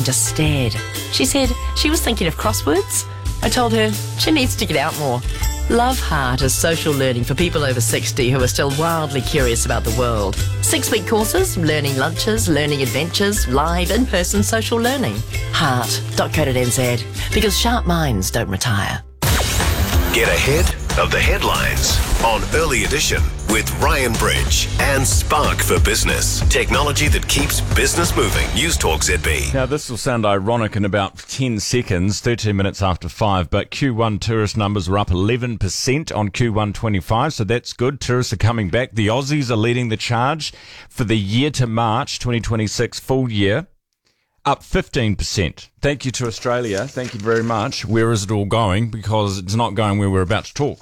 and just stared. She said she was thinking of crosswords. I told her she needs to get out more. Love Heart is social learning for people over 60 who are still wildly curious about the world. 6-week courses, learning lunches, learning adventures, live in-person social learning. Heart.co.nz, because sharp minds don't retire. Get ahead of the headlines on Early Edition with Ryan Bridge and Spark for Business. Technology that keeps business moving. News Talk ZB. Now, this will sound ironic in about 10 seconds, 13 minutes after 5, but Q1 tourist numbers were up 11% on Q1 25, so that's good. Tourists are coming back. The Aussies are leading the charge for the year to March 2026 full year. Up 15%. Thank you to Australia. Thank you very much. Where is it all going? Because it's not going where we're about to talk.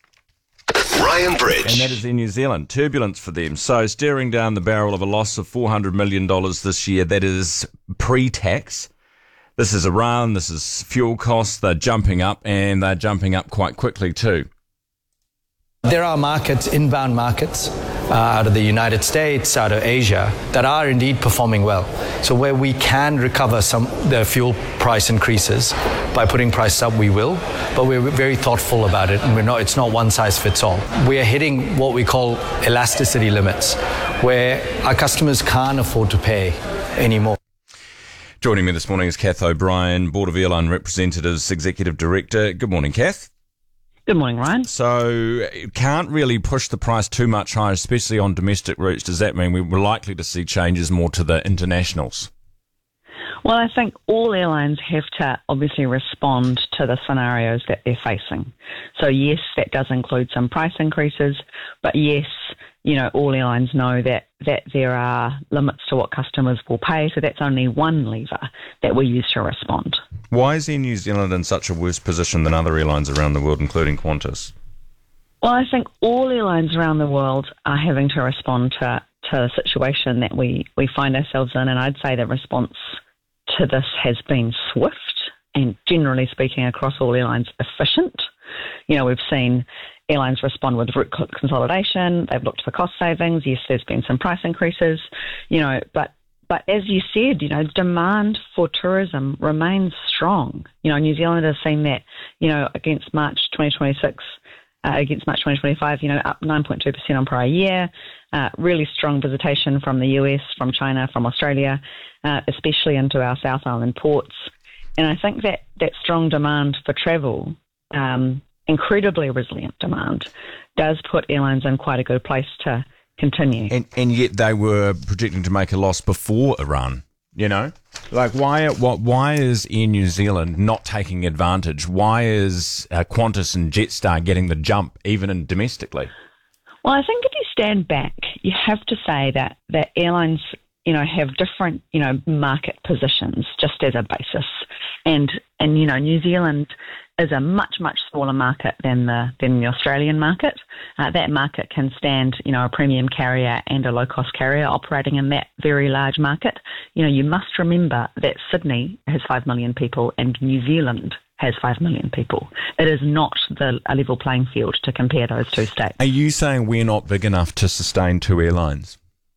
Ryan Bridge. And that is in New Zealand. Turbulence for them. So staring down the barrel of a loss of $400 million this year. That is pre-tax. This is Iran. This is fuel costs. They're jumping up, and they're jumping up quite quickly too. There are markets, inbound markets, out of the United States, out of Asia, that are indeed performing well. So where we can recover the fuel price increases by putting prices up, we will. But we're very thoughtful about it, and it's not one size fits all. We are hitting what we call elasticity limits, where our customers can't afford to pay anymore. Joining me this morning is Kath O'Brien, Board of Airline Representatives Executive Director. Good morning, Kath. Good morning, Ryan. So, can't really push the price too much higher, especially on domestic routes. Does that mean we're likely to see changes more to the internationals? Well, I think all airlines have to obviously respond to the scenarios that they're facing. So, yes, that does include some price increases, but yes, all airlines know that there are limits to what customers will pay, so that's only one lever that we use to respond. Why is Air New Zealand in such a worse position than other airlines around the world, including Qantas? Well, I think all airlines around the world are having to respond to the situation that we find ourselves in, and I'd say the response to this has been swift and, generally speaking, across all airlines, efficient. We've seen airlines respond with route consolidation. They've looked for cost savings. Yes, there's been some price increases, but as you said, demand for tourism remains strong. New Zealand has seen that, against March 2026, against March 2025, up 9.2% on prior year. Really strong visitation from the US, from China, from Australia, especially into our South Island ports. And I think that strong demand for travel, incredibly resilient demand, does put airlines in quite a good place to continue. And yet they were projecting to make a loss before Iran, why is Air New Zealand not taking advantage? Why is Qantas and Jetstar getting the jump even domestically? Well, I think if you stand back, you have to say that airlines, have different, market positions just as a basis. And New Zealand is a much, much smaller market than the Australian market. That market can stand, a premium carrier and a low-cost carrier operating in that very large market. You must remember that Sydney has 5 million people and New Zealand has 5 million people. It is not a level playing field to compare those two states. Are you saying we're not big enough to sustain two airlines?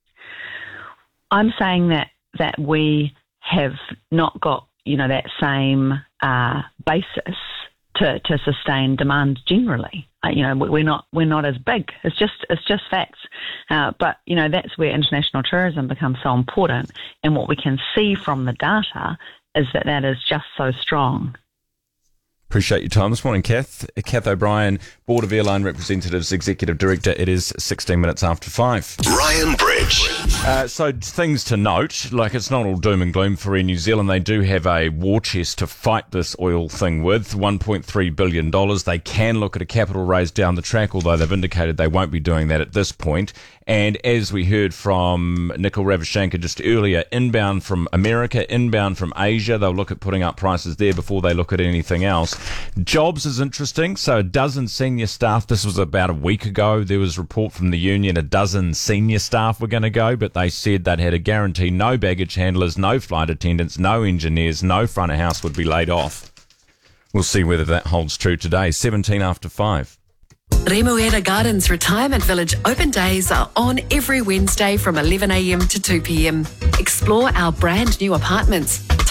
I'm saying that we have not got, that same basis to sustain demand generally. We're not as big. It's just facts. But that's where international tourism becomes so important. And what we can see from the data is that is just so strong. Appreciate your time this morning, Kath. Kath O'Brien, Board of Airline Representatives Executive Director. It is 16 minutes after 5. Ryan Bridge. So things to note, it's not all doom and gloom for Air New Zealand. They do have a war chest to fight this oil thing with, $1.3 billion. They can look at a capital raise down the track, although they've indicated they won't be doing that at this point. And as we heard from Nikhil Ravichandkar just earlier, inbound from America, inbound from Asia, they'll look at putting up prices there before they look at anything else. Jobs is interesting. So a dozen senior staff, this was about a week ago, there was a report from the union, a dozen senior staff were going to go, but they said they'd had a guarantee no baggage handlers, no flight attendants, no engineers, no front of house would be laid off. We'll see whether that holds true today. 17 after 5. Remuera Gardens Retirement Village open days are on every Wednesday from 11 a.m. to 2 p.m. Explore our brand new apartments,